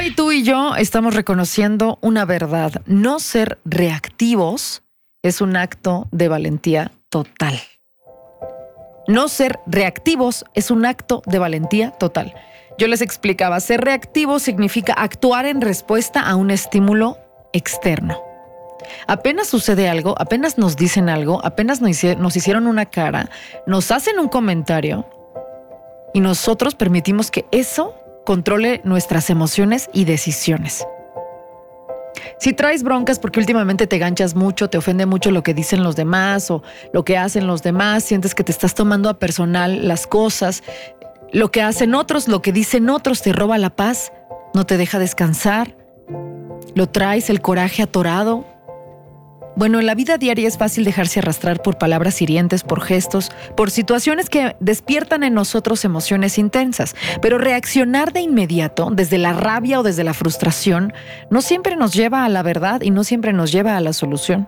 Hoy tú y yo estamos reconociendo una verdad. No ser reactivos es un acto de valentía total. No ser reactivos es un acto de valentía total. Yo les explicaba, ser reactivo significa actuar en respuesta a un estímulo externo. Apenas sucede algo, apenas nos dicen algo, apenas nos hicieron una cara, nos hacen un comentario y nosotros permitimos que eso controle nuestras emociones y decisiones. Si traes broncas porque últimamente te ganchas mucho, te ofende mucho lo que dicen los demás o lo que hacen los demás, sientes que te estás tomando a personal las cosas, lo que hacen otros, lo que dicen otros te roba la paz, no te deja descansar, lo traes el coraje atorado. Bueno, en la vida diaria es fácil dejarse arrastrar por palabras hirientes, por gestos, por situaciones que despiertan en nosotros emociones intensas. Pero reaccionar de inmediato, desde la rabia o desde la frustración, no siempre nos lleva a la verdad y no siempre nos lleva a la solución.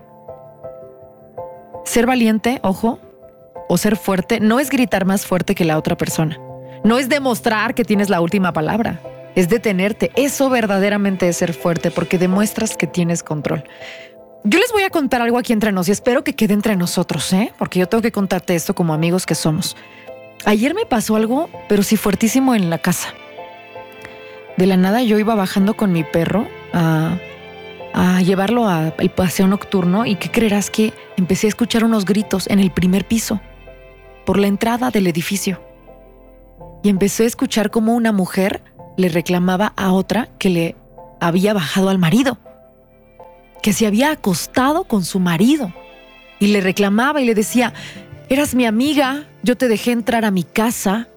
Ser valiente, ojo, o ser fuerte, no es gritar más fuerte que la otra persona. No es demostrar que tienes la última palabra. Es detenerte. Eso verdaderamente es ser fuerte porque demuestras que tienes control. Yo les voy a contar algo aquí entre nos y espero que quede entre nosotros, porque yo tengo que contarte esto como amigos que somos. Ayer me pasó algo, pero sí fuertísimo en la casa. De la nada yo iba bajando con mi perro a llevarlo al paseo nocturno y ¿qué creerás? Que empecé a escuchar unos gritos en el primer piso, por la entrada del edificio. Y empecé a escuchar cómo una mujer le reclamaba a otra que le había bajado al marido, que se había acostado con su marido y le reclamaba y le decía, eras mi amiga, yo te dejé entrar a mi casa,